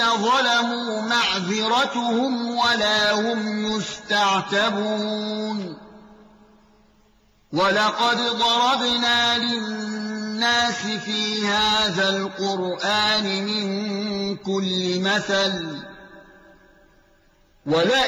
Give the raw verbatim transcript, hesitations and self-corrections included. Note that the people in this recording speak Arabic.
ظلموا معذرتهم ولا هم يستعتبون ولقد ضربنا للناس في هذا القرآن من كل مثل ولا